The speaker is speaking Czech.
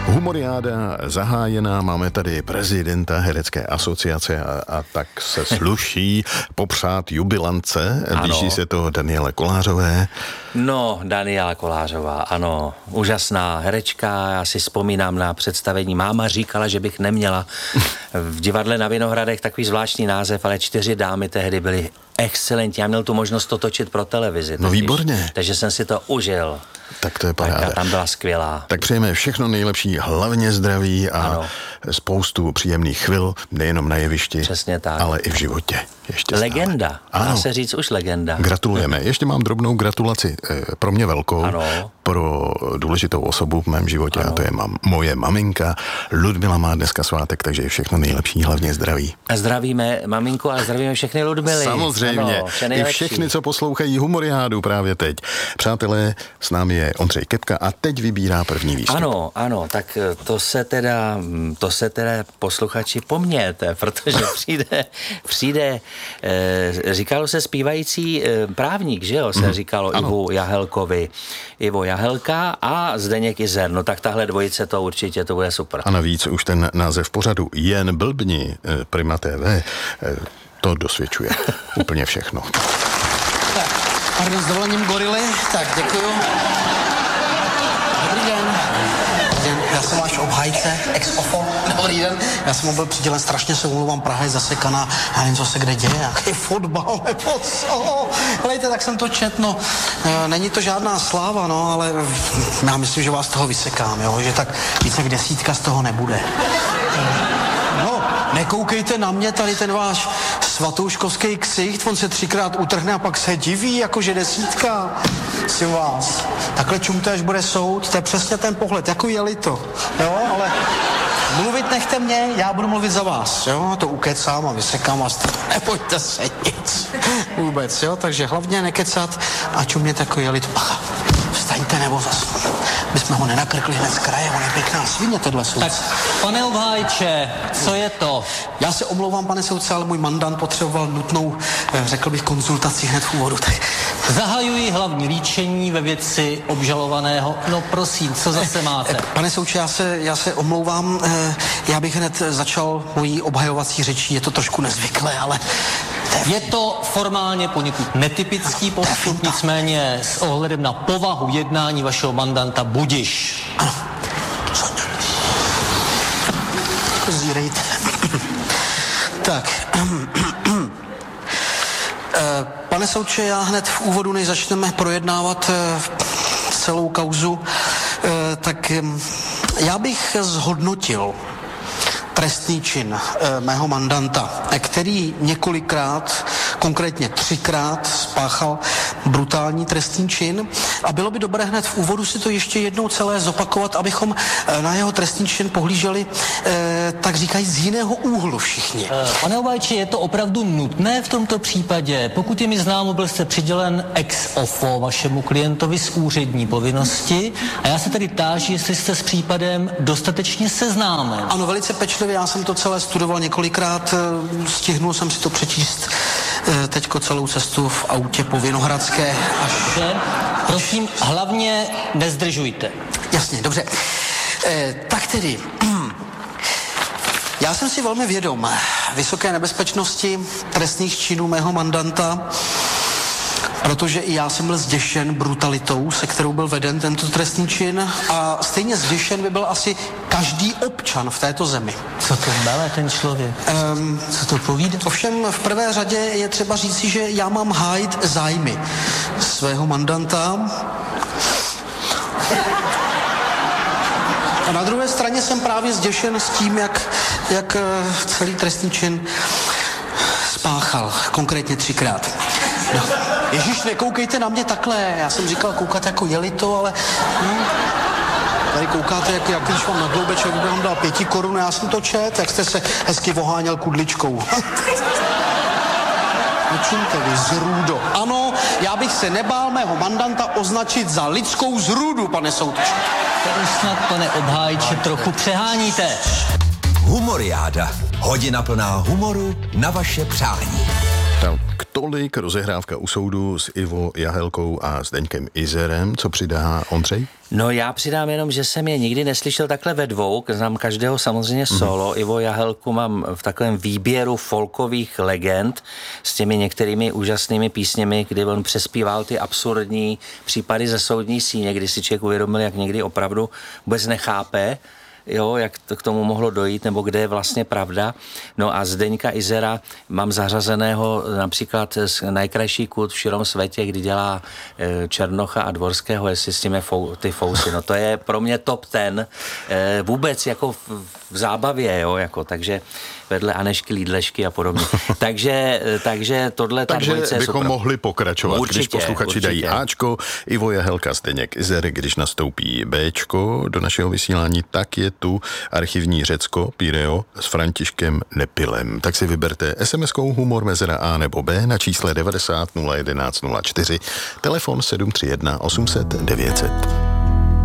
Humoriáda zahájená, máme tady prezidenta Herecké asociace a tak se sluší popřát jubilance. Blíží se to Daniele Kolářové. No, Daniela Kolářová, ano, úžasná herečka. Já si vzpomínám na představení. Máma říkala, že bych neměla v divadle na Vinohradech takový zvláštní název, ale 4 dámy tehdy byly excelentní. Já měl tu možnost to točit pro televizi. No výborně. Takže jsem si to užil. Tak to je paráda. Tak tam byla skvělá. Tak přejeme všechno nejlepší, hlavně zdraví a spoustu příjemných chvil, nejenom na jevišti, přesně tak, ale i v životě. Ještě legenda. Dá se říct už legenda. Gratulujeme. Ještě mám drobnou gratulaci, pro mě velkou, pro důležitou osobu v mém životě, a to je moje maminka. Ludmila má dneska svátek, takže všechno nejlepší, hlavně zdraví. A zdravíme maminku a zdravíme všechny Ludmily. Samozřejmě. I všechny, co poslouchají Humoriádu právě teď. Přátelé, s námi je Ondřej Kepka a teď vybírá první výstup. Ano, tak to se teda posluchači pomějete, protože přijde říkalo se zpívající právník, že jo, se říkalo Ivo Jahelka a Zdeněk Izer. No tak tahle dvojice to určitě, to bude super. A navíc už ten název pořadu Jen blbni Prima TV to dosvědčuje úplně všechno. Tak, pardon, s dovolením gorily, tak děkuju. Dobrý den. Já jsem váš obhájce, ex-ofo. Dobrý den. Já jsem mu byl přidělen, strašně se umlouvám, Praha je zasekaná, já nevím, co se kde děje, jaký fotbal, nebo co. Helejte, tak jsem to čet, no, není to žádná sláva, no, ale já myslím, že vás toho vysekám, jo, že tak více jak 10 z toho nebude. No, nekoukejte na mě, tady ten váš svatouškovský ksicht, on se 3krát utrhne a pak se diví, jakože 10. Si vás. Takhle čumte, až bude soud, to je přesně ten pohled, jako jeli to, jo, ale mluvit nechte mě, já budu mluvit za vás, jo, to ukecám a vysekám vás, nebojte se nic, vůbec, jo, takže hlavně nekecat a čumět jako jeli to, vstaňte nebo zas. My jsme ho nenakrkli hned z kraje, on je pěkná svině, tohle soudce. Tak, pane obhájče, co je to? Já se omlouvám, pane soudce, ale můj mandant potřeboval nutnou, řekl bych, konzultaci hned v úvodu. Tak. Zahajuji hlavní líčení ve věci obžalovaného. No prosím, co zase máte? Pane soudče, já se omlouvám, já bych hned začal mojí obhajovací řečí, je to trošku nezvyklé, ale... Je to formálně poněkud netypický postup, nicméně s ohledem na povahu jednání vašeho mandanta budiš. Ano. Zírejte. Tak. Pane soudče, já hned v úvodu, než začneme projednávat celou kauzu, tak já bych zhodnotil trestný čin mého mandanta, který několikrát, konkrétně 3krát spáchal brutální trestný čin a bylo by dobré hned v úvodu si to ještě jednou celé zopakovat, abychom na jeho trestný čin pohlíželi, tak říkají, z jiného úhlu všichni. Pane obhájče, je to opravdu nutné v tomto případě? Pokud je mi známo, byl jste přidělen ex ofo vašemu klientovi z úřední povinnosti a já se tedy táži, jestli jste s případem dostatečně seznámen. Ano, velice pečlivě, já jsem to celé studoval několikrát, stihnul jsem si to přečíst teďko celou cestu v autě po Vinohradské až... Prosím, hlavně nezdržujte. Jasně, dobře. Tak tedy, já jsem si velmi vědom vysoké nebezpečnosti trestných činů mého mandanta, protože i já jsem byl zděšen brutalitou, se kterou byl veden tento trestný čin a stejně zděšen by byl asi každý občan v této zemi. Co to mele ten člověk? Co to povídá? Ovšem v prvé řadě je třeba říci, že já mám hájit zájmy svého mandanta. A na druhé straně jsem právě zděšen s tím, jak celý trestný čin spáchal, konkrétně 3krát. No. Ježíš, nekoukejte na mě takhle, já jsem říkal koukat jako jeli to, ale... Tady koukáte, jak když vám na gloubeček by vám dal 5 korun, já jsem to čet, jak jste se hezky voháněl kudličkou. Nečumte vy, zrůdo. Ano, já bych se nebál mého mandanta označit za lidskou zrůdu, pane soudče. To už snad, pane obhájče, trochu přeháníte. Humoriáda. Hodina plná humoru na vaše přání. Tak Tolik rozehrávka u soudu s Ivo Jahelkou a Zdeňkem Izerem. Co přidá Ondřej? No já přidám jenom, že jsem je nikdy neslyšel takhle ve dvou, znám každého samozřejmě solo. Ivo Jahelku mám v takovém výběru folkových legend s těmi některými úžasnými písněmi, kdy on přespíval ty absurdní případy ze soudní síně, kdy si člověk uvědomil, jak někdy opravdu vůbec nechápe, jo, jak to k tomu mohlo dojít, nebo kde je vlastně pravda. No a Zdeňka Izera mám zařazeného například Najkrajší kút v širom světě, kdy dělá Černocha a Dvorského, jestli s tím ty fousy. No to je pro mě top 10 vůbec jako v zábavě, jo, jako, takže vedle Anešky, Lídlešky a podobně. takže tohle ta dvojice je bychom super. Mohli pokračovat, určitě, když posluchači dají Ačko, Ivo Jahelka, Zdeněk Izer, když nastoupí Bčko do našeho vysílání, tak je tu archivní Řecko, Pireo s Františkem Nepilem. Tak si vyberte SMS-kou humor mezera A nebo B na čísle 90 011 04, telefon 731 800 900.